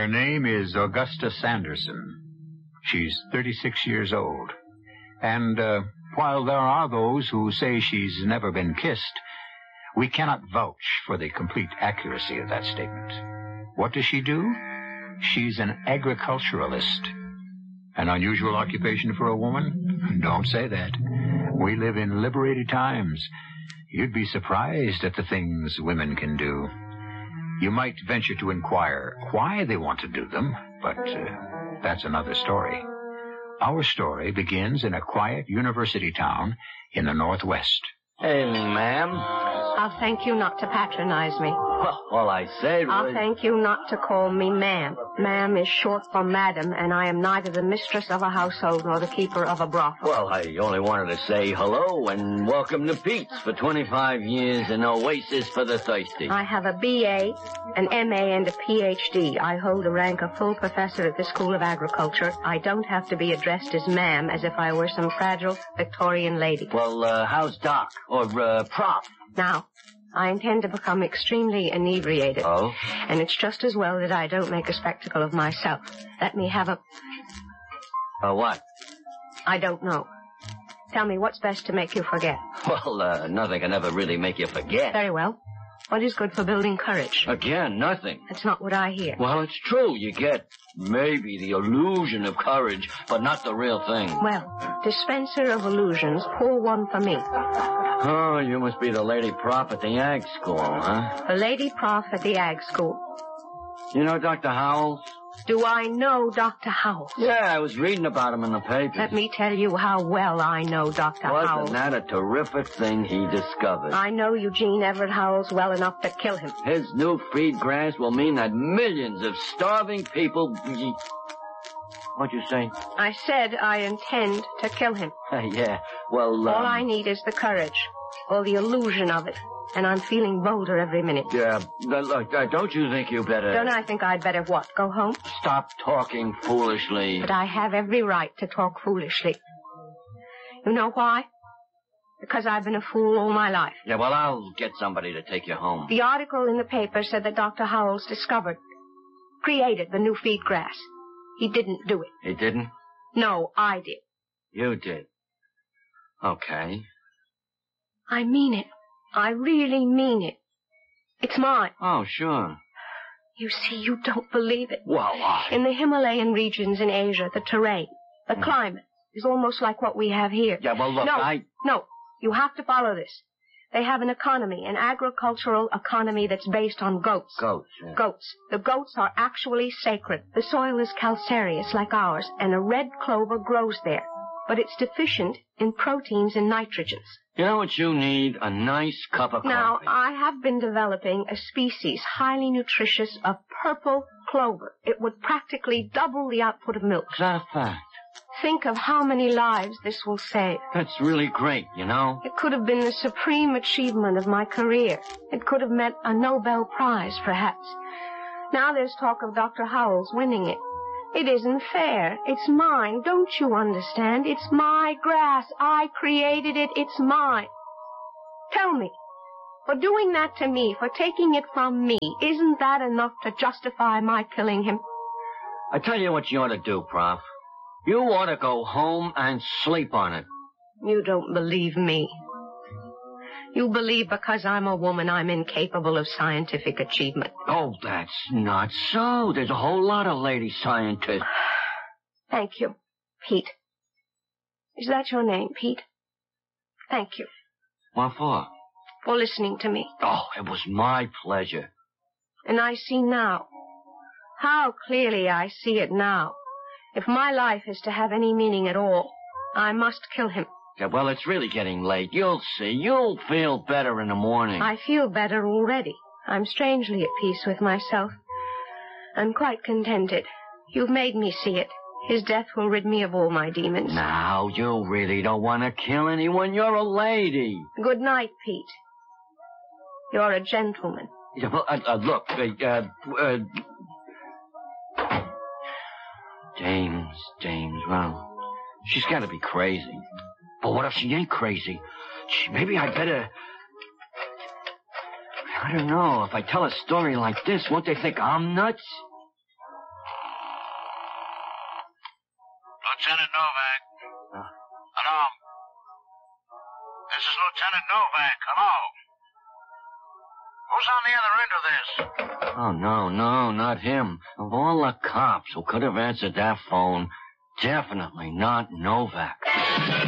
name is Augusta Sanderson. She's 36 years old. And while there are those who say she's never been kissed, we cannot vouch for the complete accuracy of that statement. What does she do? She's an agriculturalist. An unusual occupation for a woman? Don't say that. We live in liberated times. You'd be surprised at the things women can do. You might venture to inquire why they want to do them, but that's another story. Our story begins in a quiet university town in the Northwest. Hey, ma'am. I'll thank you not to patronize me. Well, all I said was... I'll thank you not to call me ma'am. Ma'am is short for madam, and I am neither the mistress of a household nor the keeper of a brothel. Well, I only wanted to say hello and welcome to Pete's for 25 years, an oasis for the thirsty. I have a B.A., an M.A., and a Ph.D. I hold the rank of full professor at the School of Agriculture. I don't have to be addressed as ma'am as if I were some fragile Victorian lady. Well, how's Doc? Or, Prof? Now, I intend to become extremely inebriated. Oh? And it's just as well that I don't make a spectacle of myself. Let me have a... A what? I don't know. Tell me, what's best to make you forget? Well, nothing can ever really make you forget. Very well. What is good for building courage? Again, nothing. That's not what I hear. Well, it's true. You get maybe the illusion of courage, but not the real thing. Well, dispenser of illusions, pour one for me. Oh, you must be the lady prof at the ag school, huh? The lady prof at the ag school. You know Dr. Howells? Do I know Dr. Howells? Yeah, I was reading about him in the papers. Let me tell you how well I know Dr. Howells. Wasn't that a terrific thing he discovered? I know Eugene Everett Howells well enough to kill him. His new feed grass will mean that millions of starving people... What'd you say? I said I intend to kill him. Yeah, well... All I need is the courage, or the illusion of it. And I'm feeling bolder every minute. Yeah, look, don't you think you better... Don't I think I'd better what, go home? Stop talking foolishly. But I have every right to talk foolishly. You know why? Because I've been a fool all my life. Yeah, well, I'll get somebody to take you home. The article in the paper said that Dr. Howells created the new feed grass. He didn't do it. He didn't? No, I did. You did. Okay. I mean it. I really mean it. It's mine. Oh, sure. You see, you don't believe it. Well, In the Himalayan regions in Asia, the terrain, the climate, is almost like what we have here. Yeah, well, look, No, you have to follow this. They have an economy, an agricultural economy that's based on goats. Goats, yeah. Goats. The goats are actually sacred. The soil is calcareous like ours, and a red clover grows there. But it's deficient in proteins and nitrogens. You know what you need? A nice cup of coffee. Now, I have been developing a species highly nutritious of purple clover. It would practically double the output of milk. Is that a fact? Think of how many lives this will save. That's really great, you know. It could have been the supreme achievement of my career. It could have meant a Nobel Prize, perhaps. Now there's talk of Dr. Howells winning it. It isn't fair. It's mine. Don't you understand? It's my grass. I created it. It's mine. Tell me, for doing that to me, for taking it from me, isn't that enough to justify my killing him? I tell you what you ought to do, Prof. You ought to go home and sleep on it. You don't believe me. You believe because I'm a woman I'm incapable of scientific achievement. Oh, that's not so. There's a whole lot of lady scientists. Thank you, Pete. Is that your name, Pete? Thank you. What for? For listening to me. Oh, it was my pleasure. And I see now. How clearly I see it now. If my life is to have any meaning at all, I must kill him. Yeah, well, it's really getting late. You'll see. You'll feel better in the morning. I feel better already. I'm strangely at peace with myself. I'm quite contented. You've made me see it. His death will rid me of all my demons. Now, you really don't want to kill anyone. You're a lady. Good night, Pete. You're a gentleman. Yeah, well, look, James, well, she's got to be crazy. But what if she ain't crazy? Maybe I'd better... I don't know. If I tell a story like this, won't they think I'm nuts? Lieutenant Novak. Hello? This is Lieutenant Novak. Hello? Who's on the other end of this? Oh, no, not him. Of all the cops who could have answered that phone, definitely not Novak.